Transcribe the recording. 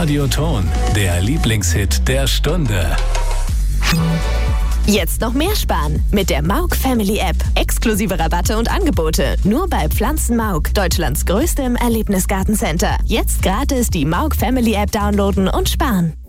Radioton, der Lieblingshit der Stunde. Jetzt noch mehr sparen mit der Mauk Family App. Exklusive Rabatte und Angebote nur bei Pflanzen Mauk, Deutschlands größtem Erlebnisgartencenter. Jetzt gratis die Mauk Family App downloaden und sparen.